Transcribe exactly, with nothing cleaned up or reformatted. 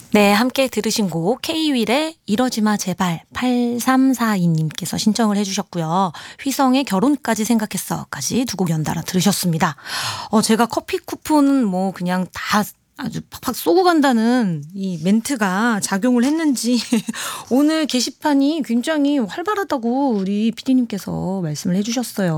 네, 함께 들으신 곡 K-윌의 이러지마 제발 팔삼사이 님께서 신청을 해주셨고요. 휘성의 결혼까지 생각했어까지 두 곡 연달아 들으셨습니다. 어, 제가 커피 쿠폰은 뭐 그냥 다 아주 팍팍 쏘고 간다는 이 멘트가 작용을 했는지 오늘 게시판이 굉장히 활발하다고 우리 피디님께서 말씀을 해주셨어요.